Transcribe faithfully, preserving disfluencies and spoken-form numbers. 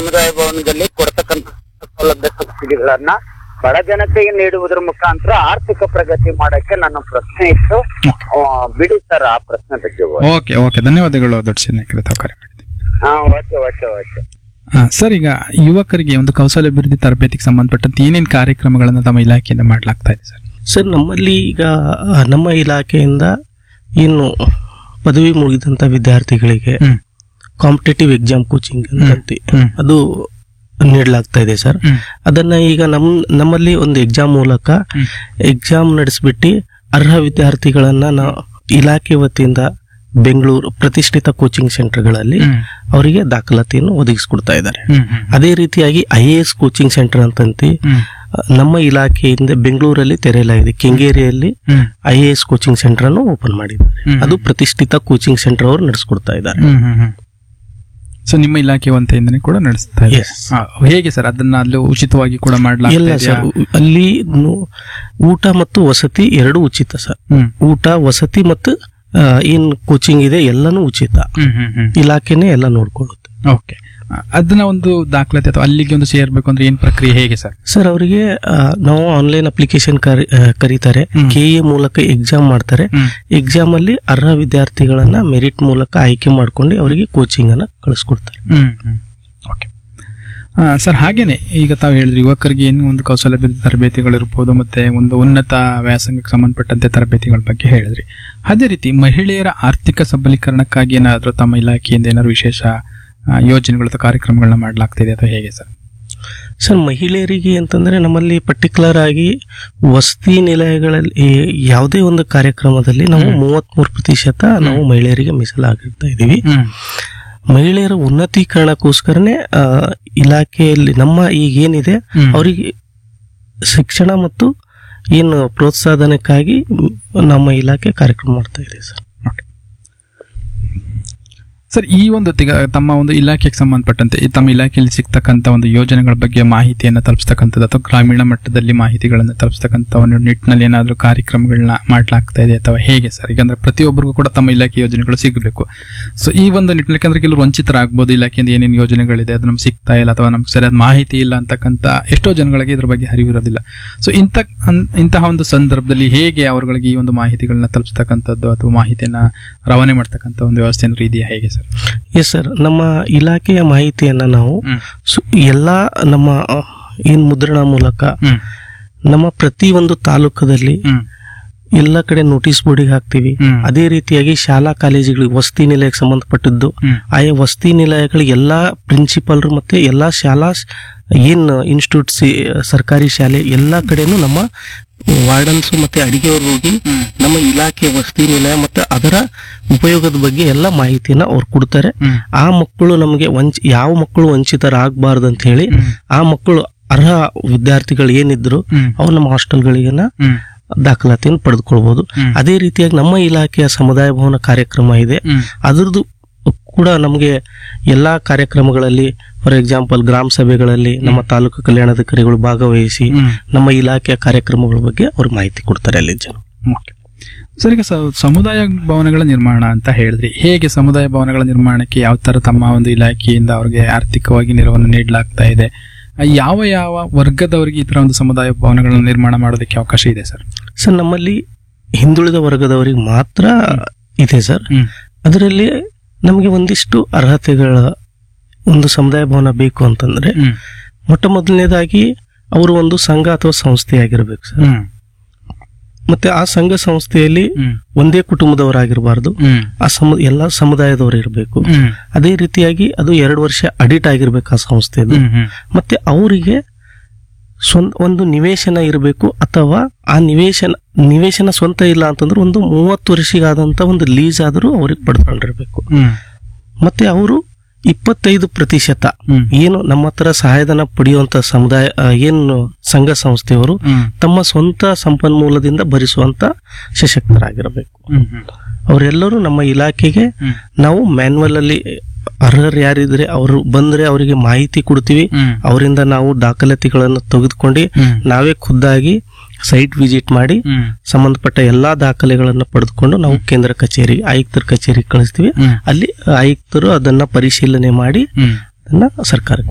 ಸಮುದಾಯ ಭವನದಲ್ಲಿ ಕೊಡ್ತಕ್ಕಂತ ಸೌಲಭ್ಯ ಸಬ್ಸಿಡಿಗಳನ್ನ ಬಡ ಜನತೆಗೆ ನೀಡುವುದರ ಮುಖಾಂತರ ಆರ್ಥಿಕ ಪ್ರಗತಿ ಮಾಡಕ್ಕೆ ನನ್ನ ಪ್ರಶ್ನೆ ಇತ್ತು. ಬಿಡಿ ಸರ್ ಆ ಪ್ರಶ್ನೆ ಬಗ್ಗೆ. ಓಕೆ ಓಕೆ ಧನ್ಯವಾದಗಳು ದೊಡ್ಡ ನಾಯಕರೇ ತಾವು ಕರೆ ಮಾಡಿದ್ದೀವಿ. ಹಾ ಓಕೆ ಓಕೆ ಓಕೆ ಸರ್, ಈಗ ಯುವಕರಿಗೆ ಒಂದು ಕೌಶಲ್ಯಾಭಿವೃದ್ಧಿ ತರಬೇತಿಗೆ ಸಂಬಂಧಪಟ್ಟಂತೆ ಏನೇನು ಕಾರ್ಯಕ್ರಮಗಳನ್ನು ತಮ್ಮ ಇಲಾಖೆಯಿಂದ ಮಾಡಲಾಗ್ತಾ ಇದೆ ಸರ್? ಸರ್, ನಮ್ಮಲ್ಲಿ ಈಗ ನಮ್ಮ ಇಲಾಖೆಯಿಂದ ಏನು ಪದವಿ ಮುಗಿದಂತ ವಿದ್ಯಾರ್ಥಿಗಳಿಗೆ ಕಾಂಪಿಟೇಟಿವ್ ಎಕ್ಸಾಮ್ ಕೋಚಿಂಗ್ ಅಂತ ಅದು ನೀಡಲಾಗ್ತಾ ಇದೆ ಸರ್. ಅದನ್ನ ಈಗ ನಮ್ ನಮ್ಮಲ್ಲಿ ಒಂದು ಎಕ್ಸಾಮ್ ಮೂಲಕ ಎಕ್ಸಾಮ್ ನಡೆಸ್ಬಿಟ್ಟು ಅರ್ಹ ವಿದ್ಯಾರ್ಥಿಗಳನ್ನ ನಾವು ಇಲಾಖೆ ವತಿಯಿಂದ ಬೆಂಗಳೂರು ಪ್ರತಿಷ್ಠಿತ ಕೋಚಿಂಗ್ ಸೆಂಟರ್ಗಳಲ್ಲಿ ಅವರಿಗೆ ದಾಖಲಾತಿಯನ್ನು ಒದಗಿಸಿಕೊಡ್ತಾ ಇದ್ದಾರೆ. ಅದೇ ರೀತಿಯಾಗಿ I A S coaching centre ಅಂತಂತಿ ನಮ್ಮ ಇಲಾಖೆಯಿಂದ ಬೆಂಗಳೂರಲ್ಲಿ ತೆರೆಯಲಾಗಿದೆ. ಕೆಂಗೇರಿಯಲ್ಲಿ I A S coaching centre ಅನ್ನು ಓಪನ್ ಮಾಡಿದ್ದಾರೆ. ಅದು ಪ್ರತಿಷ್ಠಿತ ಕೋಚಿಂಗ್ ಸೆಂಟರ್ ಅವರು ನಡೆಸಿಕೊಡ್ತಾ ಇದ್ದಾರೆ. ಸೊ ನಿಮ್ಮ ಇಲಾಖೆ ವಂತಿಯಿಂದನೇ ಕೂಡ ನಡೆಸ್ತಾ ಇದೆ. ಹೇಗೆ ಸರ್ ಅದನ್ನ ಅಲ್ಲಿ ಉಚಿತವಾಗಿ ಕೂಡ ಮಾಡಲಾಗಿಲ್ಲ ಸರ್? ಅಲ್ಲಿ ಊಟ ಮತ್ತು ವಸತಿ ಎರಡು ಉಚಿತ ಸರ್. ಊಟ ವಸತಿ ಮತ್ತು ಏನ್ ಕೋಚಿಂಗ್ ಇದೆ ಎಲ್ಲಾನು ಉಚಿತ. ಇಲಾಖೆನೆ ಎಲ್ಲ ನೋಡ್ಕೊಳ್ಳುತ್ತೆ. ಓಕೆ, ಅದನ್ನ ಒಂದು ದಾಖಲಾತಿ ಅಥವಾ ಅಲ್ಲಿಗೆ ಒಂದು ಸೇರ್ಬೇಕು ಅಂದ್ರೆ ಏನ್ ಪ್ರಕ್ರಿಯೆ ಹೇಗೆ ಸರ್? ಸರ್, ಅವರಿಗೆ ನಾವು ಆನ್ಲೈನ್ ಅಪ್ಲಿಕೇಶನ್ ಕರೀತಾರೆ, ಕೆ ಎ ಮೂಲಕ ಎಕ್ಸಾಮ್ ಮಾಡ್ತಾರೆ. ಎಕ್ಸಾಮ್ ಅಲ್ಲಿ ಅರ್ಹ ವಿದ್ಯಾರ್ಥಿಗಳನ್ನ ಮೆರಿಟ್ ಮೂಲಕ ಆಯ್ಕೆ ಮಾಡ್ಕೊಂಡು ಅವರಿಗೆ ಕೋಚಿಂಗ್ ಅನ್ನ ಕಳಿಸ್ಕೊಡ್ತಾರೆ. ಓಕೆ ಸರ್, ಹಾಗೇನೆ ಈಗ ತಾವು ಹೇಳಿದ್ರಿ ಯುವಕರಿಗೆ ಏನು ಒಂದು ಕೌಶಲ್ಯಾಭಿವೃದ್ಧಿ ತರಬೇತಿಗಳಿರ್ಬೋದು, ಮತ್ತೆ ಒಂದು ಉನ್ನತ ವ್ಯಾಸಂಗಕ್ಕೆ ಸಂಬಂಧಪಟ್ಟಂತೆ ತರಬೇತಿಗಳ ಬಗ್ಗೆ ಹೇಳಿದ್ರಿ. ಅದೇ ರೀತಿ ಮಹಿಳೆಯರ ಆರ್ಥಿಕ ಸಬಲೀಕರಣಕ್ಕಾಗಿ ಏನಾದರೂ ತಮ್ಮ ಇಲಾಖೆಯಿಂದ ಏನಾದ್ರು ವಿಶೇಷ ಯೋಜನೆಗಳು ಅಥವಾ ಕಾರ್ಯಕ್ರಮಗಳನ್ನ ಮಾಡಲಾಗ್ತಿದೆ ಅಥವಾ ಹೇಗೆ ಸರ್? ಸರ್, ಮಹಿಳೆಯರಿಗೆ ಅಂತಂದ್ರೆ ನಮ್ಮಲ್ಲಿ ಪರ್ಟಿಕ್ಯುಲರ್ ಆಗಿ ವಸತಿ ನಿಲಯಗಳಲ್ಲಿ ಯಾವುದೇ ಒಂದು ಕಾರ್ಯಕ್ರಮದಲ್ಲಿ ನಾವು ಮೂವತ್ತ್ ಮೂರು ಪ್ರತಿಶತ ನಾವು ಮಹಿಳೆಯರಿಗೆ ಮೀಸಲಾಗಿರ್ತಾ ಇದೀವಿ. ಮಹಿಳೆಯರ ಉನ್ನತೀಕರಣಕ್ಕೋಸ್ಕರನೇ ಇಲಾಖೆಯಲ್ಲಿ ನಮ್ಮ ಈಗ ಏನಿದೆ ಅವರಿಗೆ ಶಿಕ್ಷಣ ಮತ್ತು ಏನು ಪ್ರೋತ್ಸಾಹನಕ್ಕಾಗಿ ನಮ್ಮ ಇಲಾಖೆ ಕಾರ್ಯಕ್ರಮ ಮಾಡ್ತಾ ಇದೆ ಸರ್. ಸರ್, ಈ ಒಂದು ತಮ್ಮ ಒಂದು ಇಲಾಖೆಗೆ ಸಂಬಂಧಪಟ್ಟಂತೆ ತಮ್ಮ ಇಲಾಖೆಯಲ್ಲಿ ಸಿಗ್ತಕ್ಕಂಥ ಒಂದು ಯೋಜನೆಗಳ ಬಗ್ಗೆ ಮಾಹಿತಿಯನ್ನು ತಲುಪಿಸ್ತಕ್ಕಂಥದ್ದು ಅಥವಾ ಗ್ರಾಮೀಣ ಮಟ್ಟದಲ್ಲಿ ಮಾಹಿತಿಗಳನ್ನು ತಲುಪಿಸ್ತಕ್ಕಂಥ ಒಂದು ನಿಟ್ಟಿನಲ್ಲಿ ಏನಾದರೂ ಕಾರ್ಯಕ್ರಮಗಳನ್ನ ಮಾಡಲಾಗ್ತಾ ಇದೆ ಅಥವಾ ಹೇಗೆ ಸರ್? ಈಗಂದ್ರೆ ಪ್ರತಿಯೊಬ್ಬರಿಗೂ ಕೂಡ ತಮ್ಮ ಇಲಾಖೆ ಯೋಜನೆಗಳು ಸಿಗಬೇಕು. ಸೊ ಈ ಒಂದು ನಿಟ್ಟಿನಲ್ಲಿ ಯಾಕಂದ್ರೆ ಕೆಲವರು ವಂಚಿತರಾಗಬಹುದು, ಇಲಾಖೆಯಿಂದ ಏನೇನು ಯೋಜನೆಗಳಿದೆ ಅದು ನಮ್ಗೆ ಸಿಗ್ತಾ ಇಲ್ಲ ಅಥವಾ ನಮ್ಗೆ ಸರಿಯಾದ ಮಾಹಿತಿ ಇಲ್ಲ ಅಂತಕ್ಕಂಥ ಎಷ್ಟೋ ಜನಗಳಿಗೆ ಇದ್ರ ಬಗ್ಗೆ ಅರಿವಿರೋದಿಲ್ಲ. ಸೊ ಇಂಥ ಇಂತಹ ಒಂದು ಸಂದರ್ಭದಲ್ಲಿ ಹೇಗೆ ಅವರುಗಳಿಗೆ ಈ ಒಂದು ಮಾಹಿತಿಗಳನ್ನ ತಲುಪಿಸ್ತಕ್ಕಂಥದ್ದು ಅಥವಾ ಮಾಹಿತಿಯನ್ನ ರವಾನೆ ಮಾಡ್ತಕ್ಕಂಥ ಒಂದು ವ್ಯವಸ್ಥೆ ಏನಾದ್ರು ಇದೆಯಾ ಹೇಗೆ ಸರ್? ಎಸ್ ಸರ್, ನಮ್ಮ ಇಲಾಖೆಯ ಮಾಹಿತಿಯನ್ನ ನಾವು ಎಲ್ಲಾ ನಮ್ಮ ಏನ್ ಮುದ್ರಣ ಮೂಲಕ ನಮ್ಮ ಪ್ರತಿ ಒಂದು ತಾಲೂಕದಲ್ಲಿ ಎಲ್ಲ ಕಡೆ ನೋಟಿಸ್ ಬೋರ್ಡಿಗೆ ಹಾಕ್ತಿವಿ. ಅದೇ ರೀತಿಯಾಗಿ ಶಾಲಾ ಕಾಲೇಜುಗಳಿಗೆ ವಸತಿ ನಿಲಯಕ್ಕೆ ಸಂಬಂಧಪಟ್ಟದ್ದು ಆಯಾ ವಸತಿ ನಿಲಯಗಳಿಗೆ ಎಲ್ಲಾ ಪ್ರಿನ್ಸಿಪಾಲ್ರು ಮತ್ತೆ ಎಲ್ಲಾ ಶಾಲಾ ಏನ್ ಇನ್ಸ್ಟಿಟ್ಯೂಟ್ ಸರ್ಕಾರಿ ಶಾಲೆ ಎಲ್ಲಾ ಕಡೆನೂ ನಮ್ಮ ವಾರ್ಡನ್ಸ್ ಮತ್ತೆ ಅಡಿಗೆಯವರು ಹೋಗಿ ನಮ್ಮ ಇಲಾಖೆ ವಸತಿ ನಿಲಯ ಮತ್ತೆ ಅದರ ಉಪಯೋಗದ ಬಗ್ಗೆ ಎಲ್ಲ ಮಾಹಿತಿಯನ್ನ ಅವ್ರು ಕೊಡ್ತಾರೆ. ಆ ಮಕ್ಕಳು ನಮಗೆ ವಂಚ ಯಾವ ಮಕ್ಕಳು ವಂಚಿತರಾಗಬಾರ್ದು ಅಂತ ಹೇಳಿ ಆ ಮಕ್ಕಳು ಅರ್ಹ ವಿದ್ಯಾರ್ಥಿಗಳು ಏನಿದ್ರು ಅವ್ರು ನಮ್ಮ ಹಾಸ್ಟೆಲ್ಗಳಿಗೆನ ದಾಖಲಾತಿಯನ್ನು ಪಡೆದುಕೊಳ್ಬಹುದು. ಅದೇ ರೀತಿಯಾಗಿ ನಮ್ಮ ಇಲಾಖೆಯ ಸಮುದಾಯ ಭವನ ಕಾರ್ಯಕ್ರಮ ಇದೆ, ಅದ್ರದ್ದು ಕೂಡ ನಮಗೆ ಎಲ್ಲಾ ಕಾರ್ಯಕ್ರಮಗಳಲ್ಲಿ ಫಾರ್ ಎಕ್ಸಾಂಪಲ್ ಗ್ರಾಮ ಸಭೆಗಳಲ್ಲಿ ನಮ್ಮ ತಾಲೂಕು ಕಲ್ಯಾಣಾಧಿಕಾರಿಗಳು ಭಾಗವಹಿಸಿ ನಮ್ಮ ಇಲಾಖೆಯ ಕಾರ್ಯಕ್ರಮಗಳ ಬಗ್ಗೆ ಅವ್ರು ಮಾಹಿತಿ ಕೊಡ್ತಾರೆ ಅಲ್ಲಿ ಜನ. ಸರ್, ಈಗ ಸಮುದಾಯ ಭವನಗಳ ನಿರ್ಮಾಣ ಅಂತ ಹೇಳಿದ್ರಿ, ಹೇಗೆ ಸಮುದಾಯ ಭವನಗಳ ನಿರ್ಮಾಣಕ್ಕೆ ಯಾವ ತರ ತಮ್ಮ ಒಂದು ಇಲಾಖೆಯಿಂದ ಅವ್ರಿಗೆ ಆರ್ಥಿಕವಾಗಿ ನೆರವನ್ನು ನೀಡಲಾಗ್ತಾ ಇದೆ? ಯಾವ ಯಾವ ವರ್ಗದವರಿಗೆ ಈ ತರ ಒಂದು ಸಮುದಾಯ ಭವನಗಳನ್ನು ನಿರ್ಮಾಣ ಮಾಡೋದಕ್ಕೆ ಅವಕಾಶ ಇದೆ ಸರ್? ಸರ್, ನಮ್ಮಲ್ಲಿ ಹಿಂದುಳಿದ ವರ್ಗದವರಿಗೆ ಮಾತ್ರ ಇದೆ ಸರ್. ಅದರಲ್ಲಿ ನಮಗೆ ಒಂದಿಷ್ಟು ಅರ್ಹತೆಗಳ ಒಂದು ಸಮುದಾಯ ಭವನ ಬೇಕು ಅಂತಂದ್ರೆ ಮೊಟ್ಟ ಮೊದಲನೇದಾಗಿ ಅವರು ಒಂದು ಸಂಘ ಅಥವಾ ಸಂಸ್ಥೆ ಆಗಿರ್ಬೇಕು ಸರ್. ಮತ್ತೆ ಆ ಸಂಘ ಸಂಸ್ಥೆಯಲ್ಲಿ ಒಂದೇ ಕುಟುಂಬದವರಾಗಿರಬಾರ್ದು, ಆ ಸಮ ಎಲ್ಲಾ ಸಮುದಾಯದವರು ಇರಬೇಕು. ಅದೇ ರೀತಿಯಾಗಿ ಅದು ಎರಡು ವರ್ಷ ಅಡಿಟ್ ಆಗಿರ್ಬೇಕು ಆ ಸಂಸ್ಥೆದು. ಮತ್ತೆ ಅವರಿಗೆ ಸ್ವಂತ ಒಂದು ನಿವೇಶನ ಇರಬೇಕು, ಅಥವಾ ಆ ನಿವೇಶನ ನಿವೇಶನ ಸ್ವಂತ ಇಲ್ಲ ಅಂತಂದ್ರೆ ಒಂದು ಮೂವತ್ತು ವರ್ಷಿಗಾದಂತ ಒಂದು ಲೀಸ್ ಆದ್ರೂ ಅವ್ರಿಗೆ ಪಡೆದುಕೊಂಡಿರ್ಬೇಕು. ಮತ್ತೆ ಅವರು ಇಪ್ಪತ್ತೈದು ಪ್ರತಿಶತ ಏನು ನಮ್ಮ ಹತ್ರ ಸಹಾಯಧನ ಪಡೆಯುವಂತ ಸಮುದಾಯ ಏನು ಸಂಘ ಸಂಸ್ಥೆಯವರು ತಮ್ಮ ಸ್ವಂತ ಸಂಪನ್ಮೂಲದಿಂದ ಭರಿಸುವಂತ ಸಶಕ್ತರಾಗಿರಬೇಕು. ಅವರೆಲ್ಲರೂ ನಮ್ಮ ಇಲಾಖೆಗೆ ನಾವು ಮ್ಯಾನ್ಯುವಲ್ ಅಲ್ಲಿ ಅರ್ಹರು ಯಾರಿದ್ರೆ ಅವರು ಬಂದ್ರೆ ಅವರಿಗೆ ಮಾಹಿತಿ ಕೊಡ್ತೀವಿ. ಅವರಿಂದ ನಾವು ದಾಖಲಾತಿಗಳನ್ನು ತೆಗೆದುಕೊಂಡು ನಾವೇ ಖುದ್ದಾಗಿ ಸೈಟ್ ವಿಸಿಟ್ ಮಾಡಿ ಸಂಬಂಧಪಟ್ಟ ಎಲ್ಲಾ ದಾಖಲೆಗಳನ್ನು ಪಡೆದುಕೊಂಡು ನಾವು ಕೇಂದ್ರ ಕಚೇರಿ ಆಯುಕ್ತರ ಕಚೇರಿಗೆ ಕಳಿಸ್ತೀವಿ. ಅಲ್ಲಿ ಆಯುಕ್ತರು ಅದನ್ನ ಪರಿಶೀಲನೆ ಮಾಡಿ ಅದನ್ನ ಸರ್ಕಾರಕ್ಕೆ